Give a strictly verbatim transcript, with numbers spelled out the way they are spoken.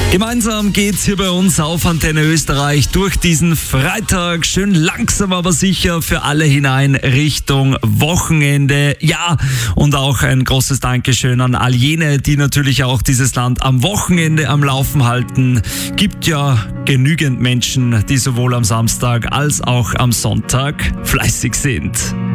Gemeinsam geht's hier bei uns auf Antenne Österreich durch diesen Freitag. Schön langsam, aber sicher für alle hinein Richtung Wochenende. Ja, und auch ein großes Dankeschön an all jene, die natürlich auch dieses Land am Wochenende am Laufen halten. Gibt ja genügend Menschen, die sowohl am Samstag als auch am Sonntag fleißig sind.